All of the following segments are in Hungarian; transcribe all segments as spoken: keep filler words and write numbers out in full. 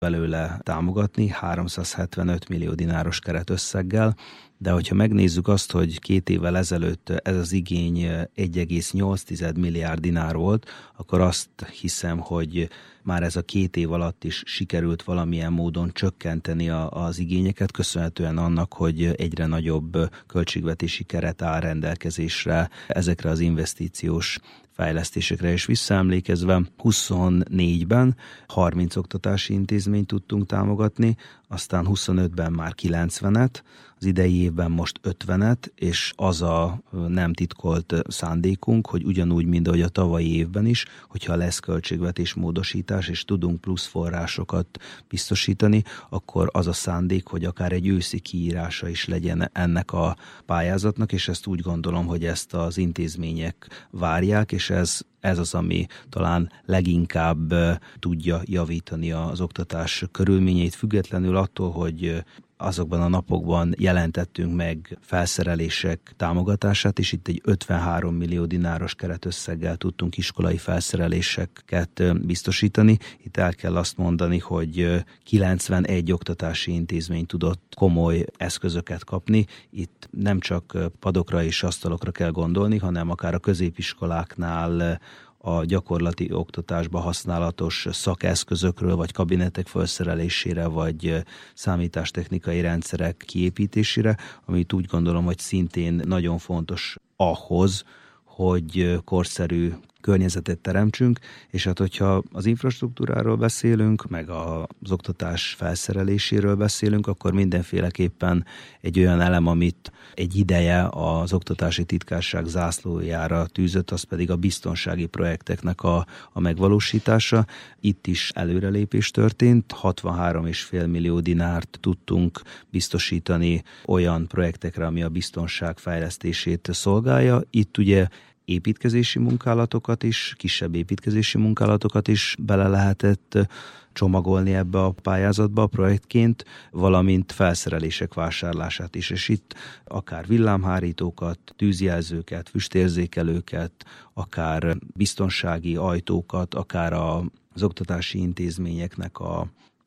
belőle támogatni, háromszázhetvenöt millió dináros keretösszeggel, de hogyha megnézzük azt, hogy két évvel ezelőtt ez az igény egy egész nyolc milliárd dinár volt, akkor azt hiszem, hogy már ez a két év alatt is sikerült valamilyen módon csökkenteni a, az igényeket, köszönhetően annak, hogy egyre nagyobb költségvetési keret áll rendelkezésre ezekre az investíciós fejlesztésekre, és visszaemlékezve huszonnégyben harminc oktatási intézményt tudtunk támogatni, aztán huszonötben már kilencvenet, az idei évben most ötvenet, és az a nem titkolt szándékunk, hogy ugyanúgy, mint ahogy a tavalyi évben is, hogyha lesz költségvetés módosítás, és tudunk plusz forrásokat biztosítani, akkor az a szándék, hogy akár egy őszi kiírása is legyen ennek a pályázatnak, és ezt úgy gondolom, hogy ezt az intézmények várják, és ez Ez az, ami talán leginkább tudja javítani az oktatás körülményeit, függetlenül attól, hogy azokban a napokban jelentettünk meg felszerelések támogatását, és itt egy ötvenhárom millió dináros keretösszeggel tudtunk iskolai felszereléseket biztosítani. Itt el kell azt mondani, hogy kilencvenegy oktatási intézmény tudott komoly eszközöket kapni. Itt nem csak padokra és asztalokra kell gondolni, hanem akár a középiskoláknál a gyakorlati oktatásba használatos szakeszközökről, vagy kabinetek felszerelésére, vagy számítástechnikai rendszerek kiépítésére, amit úgy gondolom, hogy szintén nagyon fontos ahhoz, hogy korszerű környezetet teremtsünk, és hát hogyha az infrastruktúráról beszélünk, meg az oktatás felszereléséről beszélünk, akkor mindenféleképpen egy olyan elem, amit egy ideje az oktatási titkárság zászlójára tűzött, az pedig a biztonsági projekteknek a, a megvalósítása. Itt is előrelépés történt, hatvanhárom egész öt millió dinárt tudtunk biztosítani olyan projektekre, ami a biztonság fejlesztését szolgálja. Itt ugye építkezési munkálatokat is, kisebb építkezési munkálatokat is bele lehetett csomagolni ebbe a pályázatba projektként, valamint felszerelések vásárlását is. És itt akár villámhárítókat, tűzjelzőket, füstérzékelőket, akár biztonsági ajtókat, akár az oktatási intézményeknek a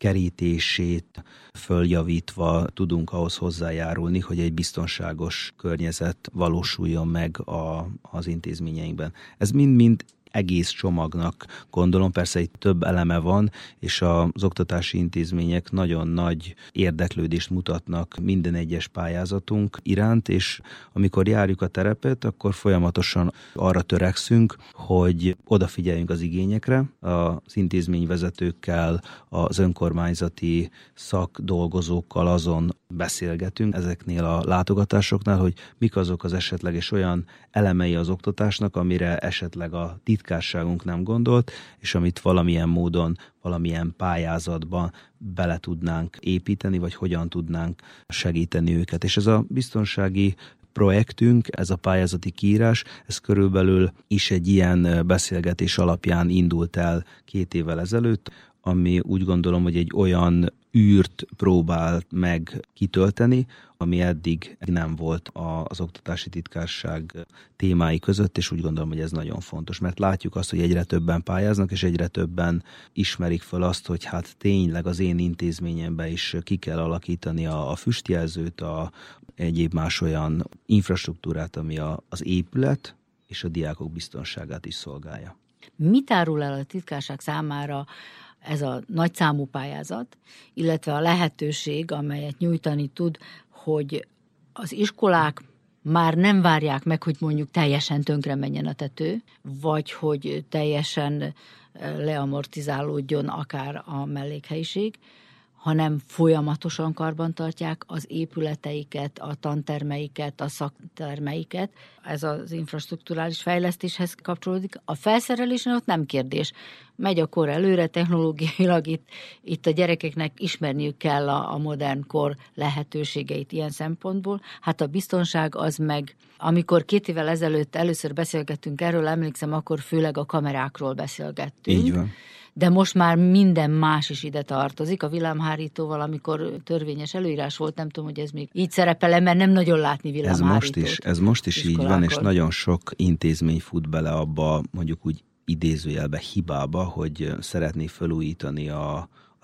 kerítését följavítva tudunk ahhoz hozzájárulni, hogy egy biztonságos környezet valósuljon meg a, az intézményeinkben. Ez mind-mind egész csomagnak gondolom, persze itt több eleme van, és az oktatási intézmények nagyon nagy érdeklődést mutatnak minden egyes pályázatunk iránt, és amikor járjuk a terepet, akkor folyamatosan arra törekszünk, hogy odafigyeljünk az igényekre, az intézményvezetőkkel, az önkormányzati szakdolgozókkal azon beszélgetünk ezeknél a látogatásoknál, hogy mik azok az esetleges olyan elemei az oktatásnak, amire esetleg a titkárságunk nem gondolt, és amit valamilyen módon, valamilyen pályázatban bele tudnánk építeni, vagy hogyan tudnánk segíteni őket. És ez a biztonsági projektünk, ez a pályázati kiírás, ez körülbelül is egy ilyen beszélgetés alapján indult el két évvel ezelőtt, ami úgy gondolom, hogy egy olyan űrt próbál meg kitölteni, ami eddig nem volt az oktatási titkárság témái között, és úgy gondolom, hogy ez nagyon fontos, mert látjuk azt, hogy egyre többen pályáznak, és egyre többen ismerik fel azt, hogy hát tényleg az én intézményemben is ki kell alakítani a, a füstjelzőt, a egyéb más olyan infrastruktúrát, ami a, az épület és a diákok biztonságát is szolgálja. Mit árul el a titkárság számára ez a nagyszámú pályázat, illetve a lehetőség, amelyet nyújtani tud, hogy az iskolák már nem várják meg, hogy mondjuk teljesen tönkre menjen a tető, vagy hogy teljesen leamortizálódjon akár a mellékhelyiség, hanem folyamatosan karbantartják az épületeiket, a tantermeiket, a szaktermeiket. Ez az infrastrukturális fejlesztéshez kapcsolódik. A felszerelésen ott nem kérdés. Megy a kor előre, technológiailag itt, itt a gyerekeknek ismerniük kell a, a modern kor lehetőségeit ilyen szempontból. Hát a biztonság az meg, amikor két évvel ezelőtt először beszélgettünk erről, emlékszem, akkor főleg a kamerákról beszélgettünk. Így van. De most már minden más is ide tartozik. A villámhárítóval, amikor törvényes előírás volt, nem tudom, hogy ez még így szerepel, mert nem nagyon látni villámhárítót. Ez most is, ez most is így van, és nagyon sok intézmény fut bele abba, mondjuk úgy idézőjelbe hibába, hogy szeretné felújítani a,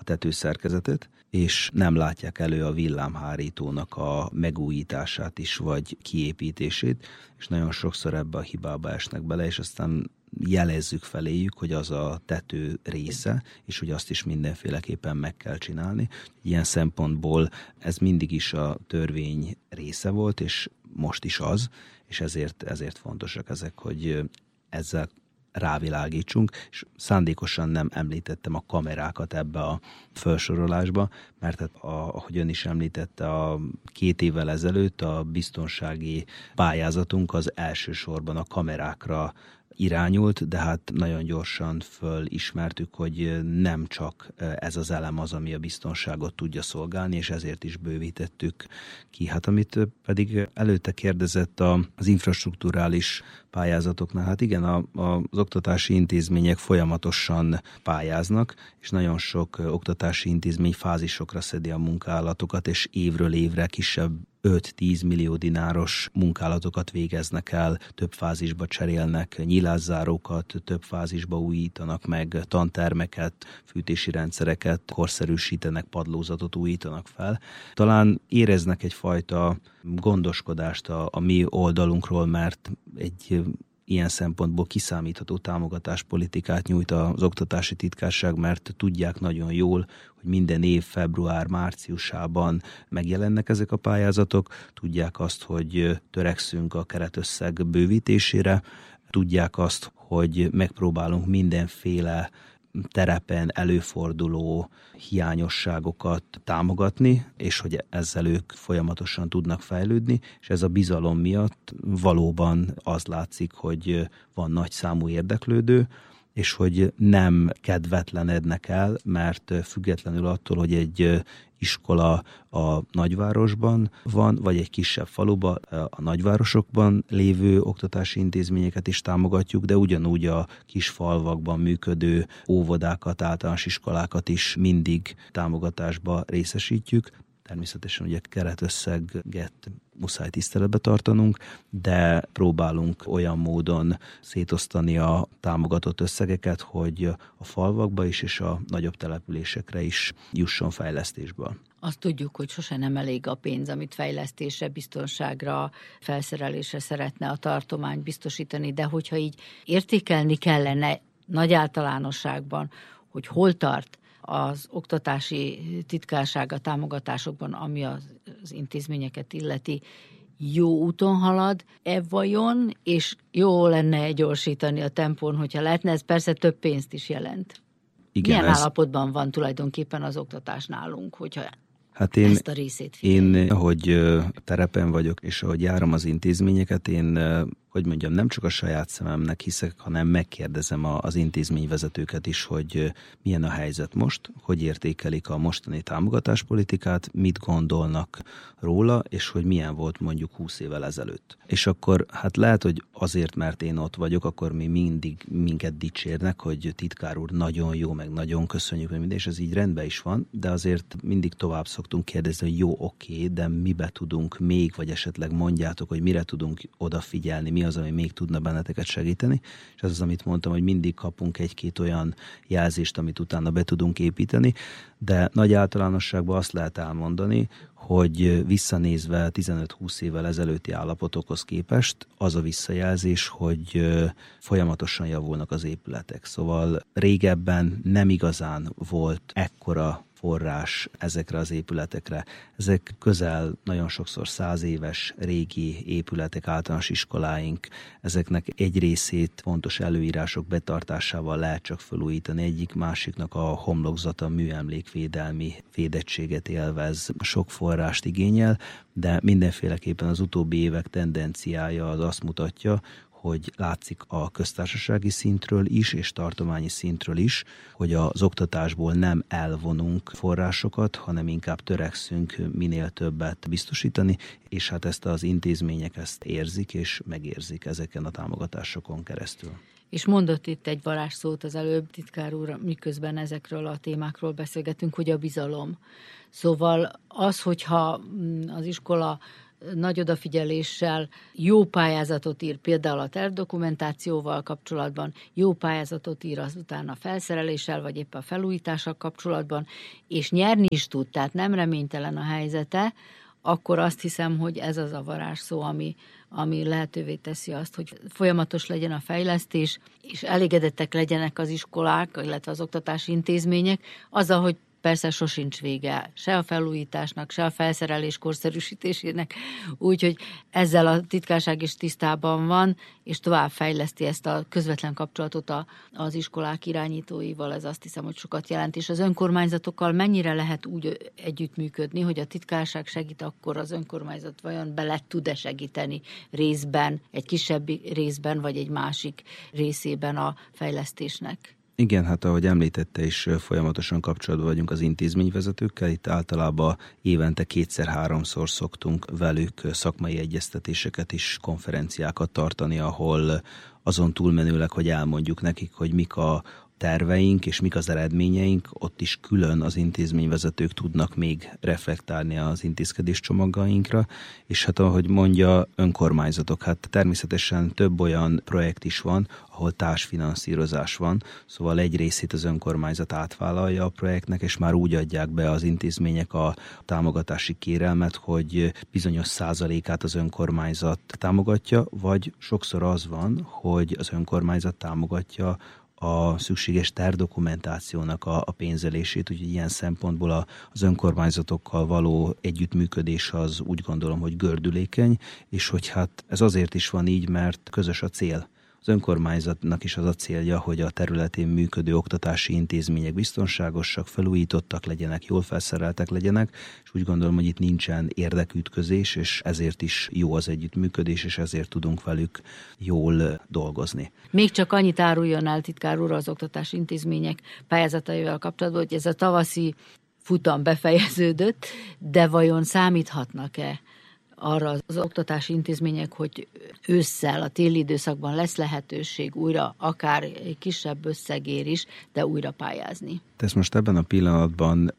a tetőszerkezetet, és nem látják elő a villámhárítónak a megújítását is, vagy kiépítését, és nagyon sokszor ebbe a hibába esnek bele, és aztán jelezzük feléjük, hogy az a tető része, és hogy azt is mindenféleképpen meg kell csinálni. Ilyen szempontból ez mindig is a törvény része volt, és most is az, és ezért, ezért fontosak ezek, hogy ezzel rávilágítsunk, és szándékosan nem említettem a kamerákat ebbe a felsorolásba, mert hát a, ahogy ön is említette, a két évvel ezelőtt a biztonsági pályázatunk az elsősorban a kamerákra irányult, de hát nagyon gyorsan fölismertük, hogy nem csak ez az elem az, ami a biztonságot tudja szolgálni, és ezért is bővítettük ki. Hát amit pedig előtte kérdezett az infrastrukturális pályázatoknál, hát igen, a, a, az oktatási intézmények folyamatosan pályáznak, és nagyon sok oktatási intézmény fázisokra szedi a munkálatokat, és évről évre kisebb öt-tíz millió dináros munkálatokat végeznek el, több fázisba cserélnek nyilászárókat, több fázisba újítanak meg tantermeket, fűtési rendszereket, korszerűsítenek, padlózatot újítanak fel. Talán éreznek egyfajta gondoskodást a, a mi oldalunkról, mert egy ilyen szempontból kiszámítható támogatáspolitikát nyújt az oktatási titkárság, mert tudják nagyon jól, hogy minden év február-márciusában megjelennek ezek a pályázatok, tudják azt, hogy törekszünk a keretösszeg bővítésére, tudják azt, hogy megpróbálunk mindenféle terepen előforduló hiányosságokat támogatni, és hogy ezzel ők folyamatosan tudnak fejlődni, és ez a bizalom miatt valóban az látszik, hogy van nagy számú érdeklődő, és hogy nem kedvetlenednek el, mert függetlenül attól, hogy egy iskola a nagyvárosban van, vagy egy kisebb faluban, a nagyvárosokban lévő oktatási intézményeket is támogatjuk, de ugyanúgy a kis falvakban működő óvodákat, általános iskolákat is mindig támogatásba részesítjük. Természetesen ugye keretösszeget muszáj tiszteletbe tartanunk, de próbálunk olyan módon szétosztani a támogatott összegeket, hogy a falvakba is és a nagyobb településekre is jusson fejlesztésből. Azt tudjuk, hogy sose nem elég a pénz, amit fejlesztésre, biztonságra, felszerelésre szeretne a tartomány biztosítani, de hogyha így értékelni kellene nagy általánosságban, hogy hol tart az oktatási titkárság a támogatásokban, ami az, az intézményeket illeti, jó úton halad-e vajon, és jó lenne gyorsítani a tempón, hogyha lehetne, ez persze több pénzt is jelent. Igen, milyen ez... állapotban van tulajdonképpen az oktatás nálunk, hogyha hát én, ezt a részét figyeljük? Én, ahogy terepen vagyok, és ahogy járom az intézményeket, én, hogy mondjam, nem csak a saját szememnek hiszek, hanem megkérdezem az intézményvezetőket is, hogy milyen a helyzet most, hogy értékelik a mostani támogatáspolitikát, mit gondolnak róla, és hogy milyen volt mondjuk húsz évvel ezelőtt. És akkor hát lehet, hogy azért, mert én ott vagyok, akkor mi mindig minket dicsérnek, hogy titkár úr nagyon jó, meg nagyon köszönjük, hogy minden, és ez így rendben is van, de azért mindig tovább szoktunk kérdezni, hogy jó, oké, de mibe tudunk még, vagy esetleg mondjátok, hogy mire tudunk odafigyelni, mi az, ami még tudna benneteket segíteni, és ez az, amit mondtam, hogy mindig kapunk egy-két olyan jelzést, amit utána be tudunk építeni, de nagy általánosságban azt lehet elmondani, hogy visszanézve tizenöt-húsz évvel ezelőtti állapotokhoz képest az a visszajelzés, hogy folyamatosan javulnak az épületek. Szóval régebben nem igazán volt ekkora forrás ezekre az épületekre. Ezek közel nagyon sokszor száz éves régi épületek, általános iskoláink, ezeknek egy részét fontos előírások betartásával lehet csak felújítani, egyik másiknak a homlokzata műemlékvédelmi védettséget élvez, sok forrást igényel, de mindenféleképpen az utóbbi évek tendenciája az azt mutatja, hogy látszik a köztársasági szintről is, és tartományi szintről is, hogy az oktatásból nem elvonunk forrásokat, hanem inkább törekszünk minél többet biztosítani, és hát ezt az intézmények ezt érzik, és megérzik ezeken a támogatásokon keresztül. És mondott itt egy varázsszót az előbb, titkár úr, miközben ezekről a témákról beszélgetünk, hogy a bizalom. Szóval az, hogyha az iskola nagy odafigyeléssel jó pályázatot ír, például a tervdokumentációval kapcsolatban, jó pályázatot ír azután a felszereléssel, vagy éppen a felújítással kapcsolatban, és nyerni is tud, tehát nem reménytelen a helyzete, akkor azt hiszem, hogy ez az a varázsszó, ami, ami lehetővé teszi azt, hogy folyamatos legyen a fejlesztés, és elégedettek legyenek az iskolák, illetve az oktatási intézmények, azzal, hogy persze sosincs vége se a felújításnak, se a felszerelés korszerűsítésének, úgyhogy ezzel a titkárság is tisztában van, és tovább fejleszti ezt a közvetlen kapcsolatot a, az iskolák irányítóival, ez azt hiszem, hogy sokat jelent, és az önkormányzatokkal mennyire lehet úgy együttműködni, hogy a titkárság segít, akkor az önkormányzat vajon bele tud-e segíteni részben, egy kisebb részben, vagy egy másik részében a fejlesztésnek? Igen, hát ahogy említette is, folyamatosan kapcsolatban vagyunk az intézményvezetőkkel. Itt általában évente kétszer-háromszor szoktunk velük szakmai egyeztetéseket is, konferenciákat tartani, ahol azon túlmenőleg, hogy elmondjuk nekik, hogy mik a terveink és mik az eredményeink, ott is külön az intézményvezetők tudnak még reflektálni az intézkedéscsomagainkra, és hát ahogy mondja, önkormányzatok, hát természetesen több olyan projekt is van, ahol társfinanszírozás van, szóval egy részét az önkormányzat átvállalja a projektnek, és már úgy adják be az intézmények a támogatási kérelmet, hogy bizonyos százalékát az önkormányzat támogatja, vagy sokszor az van, hogy az önkormányzat támogatja a szükséges tervdokumentációnak a, a pénzelését, úgyhogy ilyen szempontból a, az önkormányzatokkal való együttműködés az úgy gondolom, hogy gördülékeny, és hogy hát ez azért is van így, mert közös a cél. Az önkormányzatnak is az a célja, hogy a területén működő oktatási intézmények biztonságosak, felújítottak legyenek, jól felszereltek legyenek, és úgy gondolom, hogy itt nincsen érdekütközés, és ezért is jó az együttműködés, és ezért tudunk velük jól dolgozni. Még csak annyit áruljon el, titkár úr, az oktatási intézmények pályázataival kapcsolatban, hogy ez a tavaszi futam befejeződött, de vajon számíthatnak-e arra az oktatási intézmények, hogy ősszel, a téli időszakban lesz lehetőség újra, akár kisebb összegér is, de újra pályázni? Ezt most ebben a pillanatban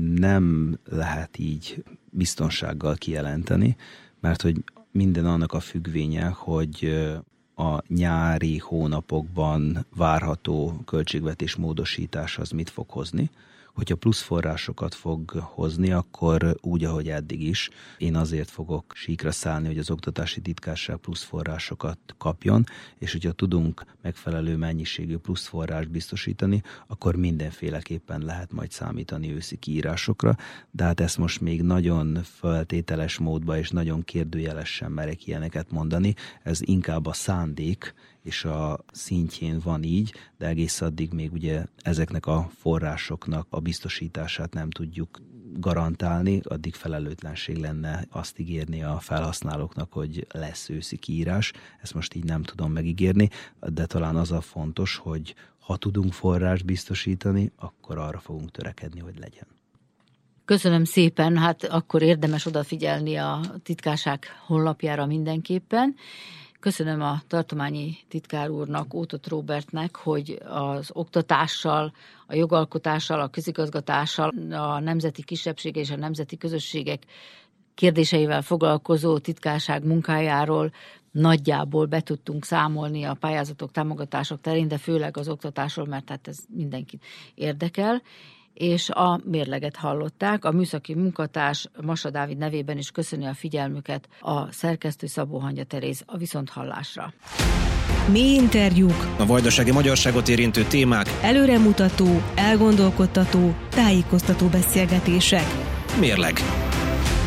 nem lehet így biztonsággal kijelenteni, mert hogy minden annak a függvénye, hogy a nyári hónapokban várható költségvetés módosítás az mit fog hozni. Hogyha plusz forrásokat fog hozni, akkor úgy, ahogy eddig is, én azért fogok síkra szállni, hogy az oktatási titkárság plusz forrásokat kapjon, és hogyha tudunk megfelelő mennyiségű plusz forrást biztosítani, akkor mindenféleképpen lehet majd számítani őszi kiírásokra, de hát ezt most még nagyon feltételes módban és nagyon kérdőjelesen merek ilyeneket mondani, ez inkább a szándék, és a szintjén van így, de egész addig még ugye ezeknek a forrásoknak a biztosítását nem tudjuk garantálni, addig felelőtlenség lenne azt ígérni a felhasználóknak, hogy lesz őszi kiírás. Ezt most így nem tudom megígérni, de talán az a fontos, hogy ha tudunk forrást biztosítani, akkor arra fogunk törekedni, hogy legyen. Köszönöm szépen, hát akkor érdemes odafigyelni a titkárság honlapjára mindenképpen. Köszönöm a tartományi titkár úrnak, Ótot Róbertnek, hogy az oktatással, a jogalkotással, a közigazgatással, a nemzeti kisebbségek és a nemzeti közösségek kérdéseivel foglalkozó titkárság munkájáról nagyjából be tudtunk számolni a pályázatok, támogatások terén, de főleg az oktatásról, mert hát ez mindenkit érdekel. És a mérleget hallották. A műszaki munkatárs Massa Dávid nevében is köszöni a figyelmüket a szerkesztő Szabó Hangya Teréz, a viszonthallásra. Mély interjúk, a vajdasági magyarságot érintő témák, előremutató, elgondolkodtató, tájékoztató beszélgetések. Mérleg.